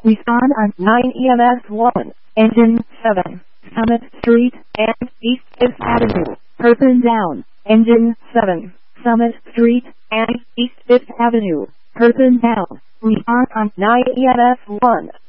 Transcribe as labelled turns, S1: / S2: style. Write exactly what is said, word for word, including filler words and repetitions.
S1: Respond on nine E M S one, engine seven, Summit Street and East fifth Avenue. Person down, engine seven, Summit Street and East fifth Avenue. Person down. Respond on nine E M S one.